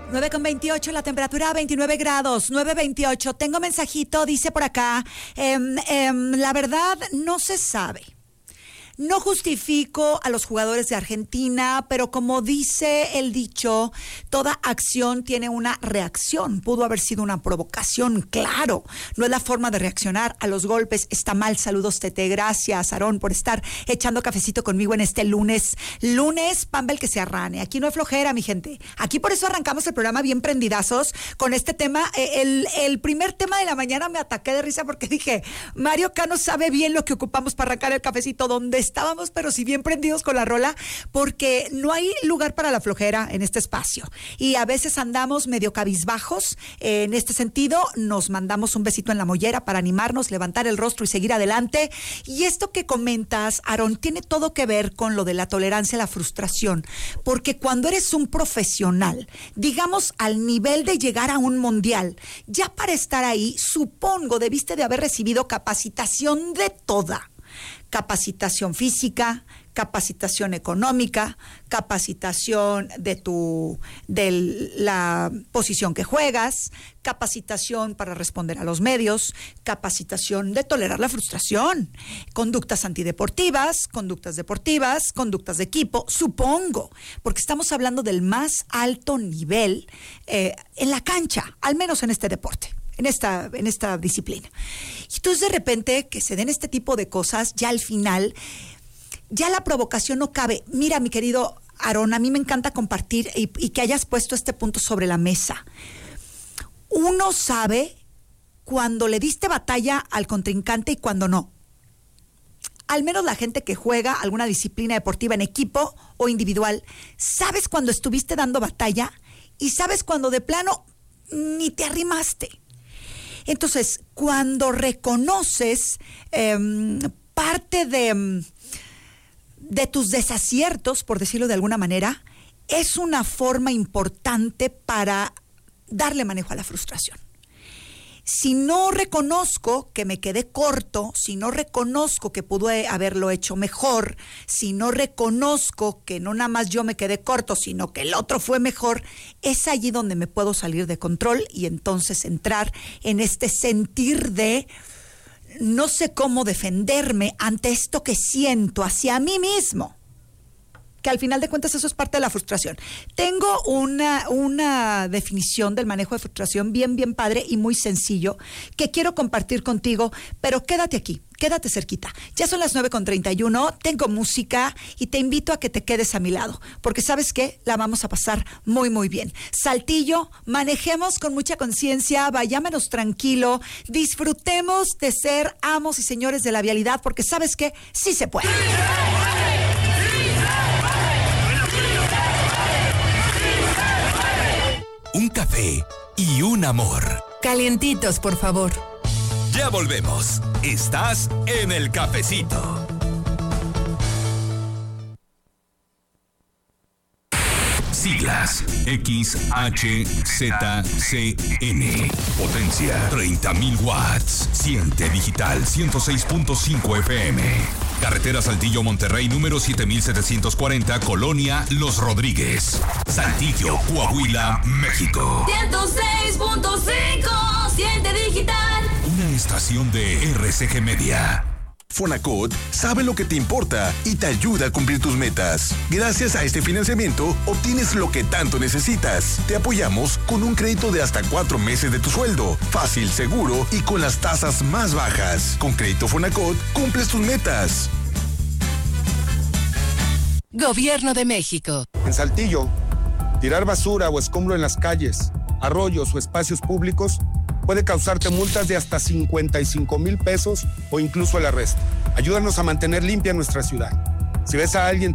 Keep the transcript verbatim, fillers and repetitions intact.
nueve con veintiocho, la temperatura veintinueve grados, nueve veintiocho. Tengo mensajito, dice por acá, eh, eh, la verdad no se sabe. No justifico a los jugadores de Argentina, pero como dice el dicho, toda acción tiene una reacción. Pudo haber sido una provocación, claro. No es la forma de reaccionar a los golpes. Está mal. Saludos, Tete. Gracias, Aarón, por estar echando cafecito conmigo en este lunes. Lunes, Pambel que se arrane. Aquí no hay flojera, mi gente. Aquí por eso arrancamos el programa bien prendidazos con este tema. El, el primer tema de la mañana me ataqué de risa porque dije, Mario Cano sabe bien lo que ocupamos para arrancar el cafecito. ¿Dónde está? Estábamos, pero si bien prendidos con la rola, porque no hay lugar para la flojera en este espacio. Y a veces andamos medio cabizbajos. Eh, en este sentido, nos mandamos un besito en la mollera para animarnos, levantar el rostro y seguir adelante. Y esto que comentas, Aarón, tiene todo que ver con lo de la tolerancia a la frustración. Porque cuando eres un profesional, digamos al nivel de llegar a un mundial, ya para estar ahí, supongo, debiste de haber recibido capacitación de toda. Capacitación física, capacitación económica, capacitación de tu de la posición que juegas, capacitación para responder a los medios, capacitación de tolerar la frustración, conductas antideportivas, conductas deportivas, conductas de equipo, supongo, porque estamos hablando del más alto nivel eh, en la cancha, al menos en este deporte. En esta, en esta disciplina. Y entonces de repente que se den este tipo de cosas, ya al final, ya la provocación no cabe. Mira, mi querido Aarón, a mí me encanta compartir y, y que hayas puesto este punto sobre la mesa. Uno sabe cuando le diste batalla al contrincante y cuando no. Al menos la gente que juega alguna disciplina deportiva en equipo o individual, sabes cuando estuviste dando batalla y sabes cuando de plano ni te arrimaste. Entonces, cuando reconoces eh, parte de, de tus desaciertos, por decirlo de alguna manera, es una forma importante para darle manejo a la frustración. Si no reconozco que me quedé corto, si no reconozco que pude haberlo hecho mejor, si no reconozco que no nada más yo me quedé corto, sino que el otro fue mejor, es allí donde me puedo salir de control y entonces entrar en este sentir de no sé cómo defenderme ante esto que siento hacia mí mismo. Que al final de cuentas eso es parte de la frustración. Tengo una, una definición del manejo de frustración bien, bien padre y muy sencillo que quiero compartir contigo, pero quédate aquí, quédate cerquita. Ya son las nueve con treinta y uno, tengo música y te invito a que te quedes a mi lado, porque ¿sabes qué? La vamos a pasar muy, muy bien. Saltillo, manejemos con mucha conciencia, vayámonos tranquilo, disfrutemos de ser amos y señores de la vialidad, porque ¿sabes qué? Sí se puede. Un café y un amor. Calientitos, por favor. Ya volvemos. Estás en el cafecito. Siglas X H Z C N. Potencia treinta mil watts. Siente digital ciento seis punto cinco F M. Carretera Saltillo Monterrey número siete mil setecientos cuarenta, Colonia Los Rodríguez. Saltillo, Coahuila, México. ciento seis punto cinco. Siente digital. Una estación de R C G Media. Fonacot sabe lo que te importa y te ayuda a cumplir tus metas. Gracias a este financiamiento, obtienes lo que tanto necesitas. Te apoyamos con un crédito de hasta cuatro meses de tu sueldo. Fácil, seguro y con las tasas más bajas. Con Crédito Fonacot, cumples tus metas. Gobierno de México. En Saltillo, tirar basura o escombro en las calles, arroyos o espacios públicos puede causarte multas de hasta cincuenta y cinco mil pesos o incluso el arresto. Ayúdanos a mantener limpia nuestra ciudad. Si ves a alguien